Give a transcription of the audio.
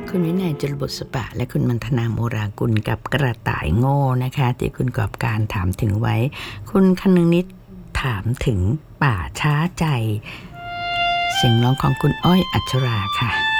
คุณวินัย จรบุษปะและคุณมันธนาโมรากุลกับกระต่ายโง่นะคะที่คุณกอบการถามถึงไว้คุณคนึงนิดถามถึงป่าช้าใจเสียงร้องของคุณอ้อยอัชราค่ะ